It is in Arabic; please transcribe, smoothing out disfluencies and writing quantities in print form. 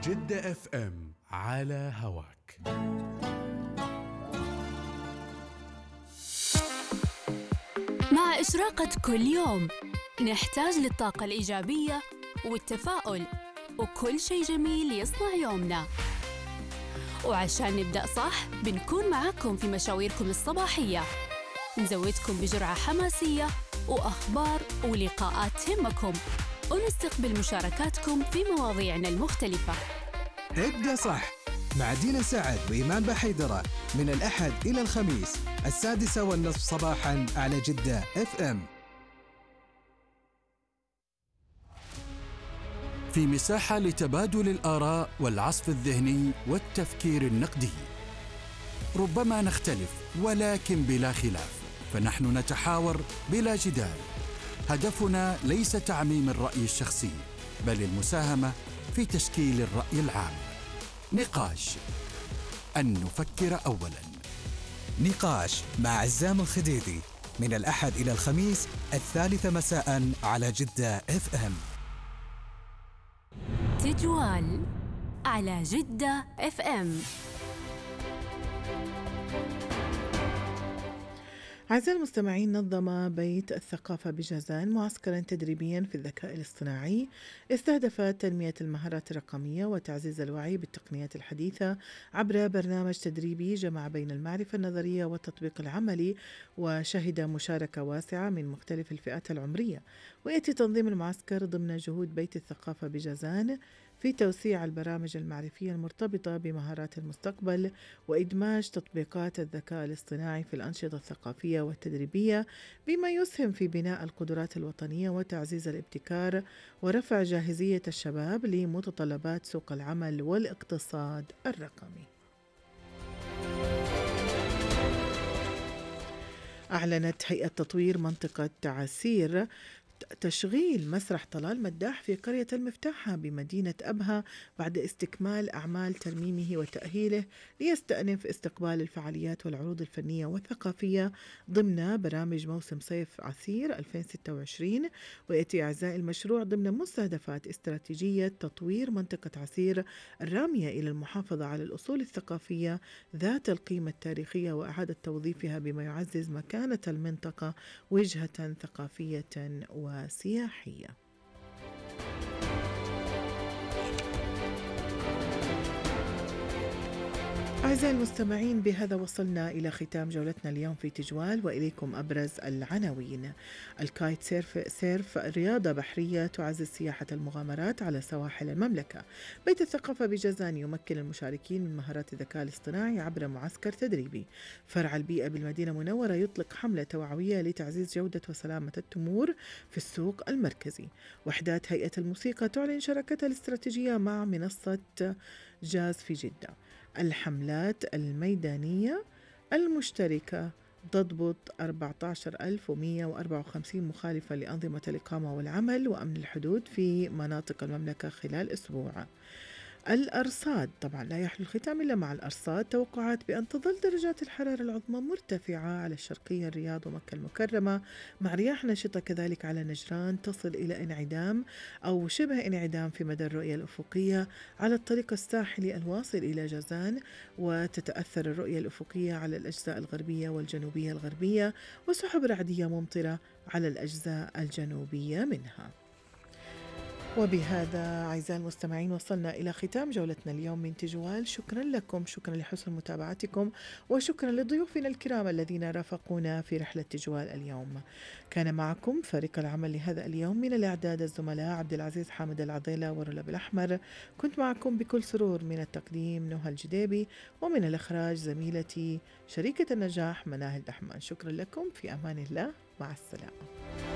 جدة اف ام على هواك. مع إشراقة كل يوم نحتاج للطاقة الإيجابية والتفاؤل وكل شيء جميل يصنع يومنا. وعشان نبدأ صح بنكون معاكم في مشاويركم الصباحية، نزودكم بجرعة حماسية وأخبار ولقاءات تهمكم، ونستقبل مشاركاتكم في مواضيعنا المختلفة. ابدأ صح مع دينا سعد وإيمان بحيدرة من الأحد إلى الخميس 6:30 صباحا على جدة اف ام. في مساحة لتبادل الآراء والعصف الذهني والتفكير النقدي. ربما نختلف ولكن بلا خلاف، فنحن نتحاور بلا جدال. هدفنا ليس تعميم الرأي الشخصي، بل المساهمة في تشكيل الرأي العام. نقاش، أن نفكر أولاً. نقاش مع عزام الخديدي من الأحد إلى الخميس 3 مساء على جدة اف ام. تجوال على جدة اف ام. أعزائي المستمعين، نظم بيت الثقافة بجازان معسكراً تدريبياً في الذكاء الاصطناعي استهدف تنمية المهارات الرقمية وتعزيز الوعي بالتقنيات الحديثة عبر برنامج تدريبي جمع بين المعرفة النظرية والتطبيق العملي، وشهد مشاركة واسعة من مختلف الفئات العمرية. ويأتي تنظيم المعسكر ضمن جهود بيت الثقافة بجازان في توسيع البرامج المعرفية المرتبطة بمهارات المستقبل وإدماج تطبيقات الذكاء الاصطناعي في الأنشطة الثقافية والتدريبية، بما يسهم في بناء القدرات الوطنية وتعزيز الابتكار ورفع جاهزية الشباب لمتطلبات سوق العمل والاقتصاد الرقمي. أعلنت هيئة تطوير منطقة عسير تشغيل مسرح طلال مداح في قرية المفتاحة بمدينة أبها بعد استكمال أعمال ترميمه وتأهيله ليستأنف استقبال الفعاليات والعروض الفنية والثقافية ضمن برامج موسم صيف عسير 2026. ويأتي أعزائي المشروع ضمن مستهدفات استراتيجية تطوير منطقة عسير الرامية إلى المحافظة على الأصول الثقافية ذات القيمة التاريخية وإعادة توظيفها بما يعزز مكانة المنطقة وجهة ثقافية وسياحية. أعزائي المستمعين، بهذا وصلنا إلى ختام جولتنا اليوم في تجوال، وإليكم أبرز العناوين. الكايت سيرف رياضة بحرية تعزز سياحة المغامرات على سواحل المملكة. بيت الثقافة بجازان يمكن المشاركين من مهارات الذكاء الاصطناعي عبر معسكر تدريبي. فرع البيئة بالمدينة المنورة يطلق حملة توعوية لتعزيز جودة وسلامة التمور في السوق المركزي. وحدات هيئة الموسيقى تعلن شراكتها الاستراتيجية مع منصة جاز في جدة. الحملات الميدانية المشتركة تضبط 14,154 مخالفة لأنظمة الإقامة والعمل وأمن الحدود في مناطق المملكة خلال أسبوع. الأرصاد، طبعا لا يحلو الختام إلا مع الأرصاد. توقعات بأن تظل درجات الحرارة العظمى مرتفعة على الشرقية الرياض ومكة المكرمة، مع رياح نشطة كذلك على نجران تصل إلى انعدام أو شبه انعدام في مدى الرؤية الأفقية على الطريق الساحلي الواصل إلى جازان، وتتأثر الرؤية الأفقية على الأجزاء الغربية والجنوبية الغربية، وسحب رعدية ممطرة على الأجزاء الجنوبية منها. وبهذا أعزائي المستمعين وصلنا إلى ختام جولتنا اليوم من تجوال. شكرا لكم، شكرا لحسن متابعتكم، وشكرا لضيوفنا الكرام الذين رافقونا في رحلة تجوال اليوم. كان معكم فريق العمل لهذا اليوم من الإعداد الزملاء عبد العزيز حامد العضيلة والرلب الأحمر. كنت معكم بكل سرور من التقديم نهى الجديبي، ومن الإخراج زميلتي شريكة النجاح مناهل دحمان. شكرا لكم، في أمان الله، مع السلامة.